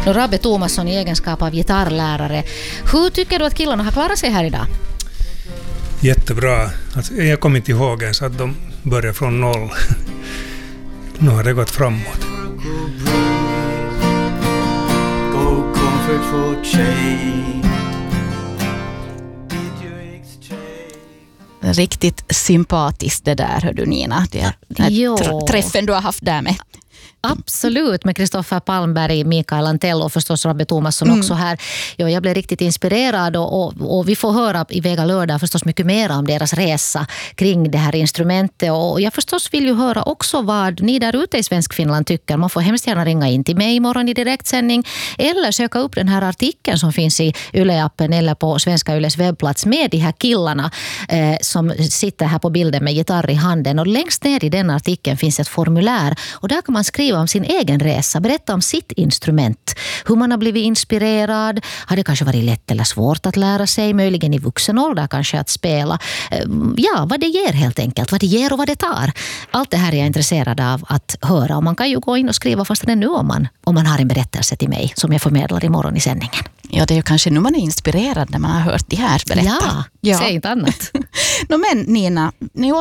Rabbe Thomasson i egenskap av gitarrlärare. Hur tycker du att killarna har klarat sig här idag? Jättebra. Alltså, jag kommer inte ihåg ens att de börjar från noll. Nu har det gått framåt. Riktigt sympatiskt det där, hör du Nina. Det är träffen du har haft där med. Absolut, med Kristoffer Palmberg, Mikael Antell och förstås Rabbe Thomasson också här. Ja, jag blev riktigt inspirerad och vi får höra i Vega lördag förstås mycket mer om deras resa kring det här instrumentet. Och jag förstås vill ju höra också vad ni där ute i Svenskfinland tycker. Man får hemskt gärna ringa in till mig imorgon i direktsändning eller söka upp den här artikeln som finns i Yle-appen eller på Svenska Yles webbplats med de här killarna som sitter här på bilden med gitarr i handen. Och längst ner i den artikeln finns ett formulär och där kan man skriva om sin egen resa, berätta om sitt instrument, hur man har blivit inspirerad, har det kanske varit lätt eller svårt att lära sig, möjligen i vuxen ålder kanske att spela. Ja, vad det ger helt enkelt, vad det ger och vad det tar. Allt det här är jag intresserad av att höra och man kan ju gå in och skriva fast nu om man har en berättelse till mig som jag förmedlar imorgon i sändningen. Ja, det är ju kanske nu man är inspirerad när man har hört de här berätta. Ja, säg inte annat. Men Nina,